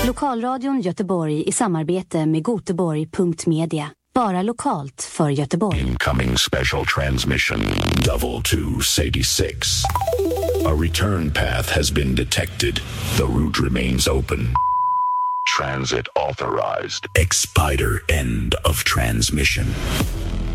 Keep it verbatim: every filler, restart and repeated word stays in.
Lokalradion Göteborg i samarbete med Göteborg punkt media. Bara lokalt för Göteborg. Incoming special transmission double two eighty-six. A return path has been detected. The route remains open. Transit authorized. Expider end of transmission.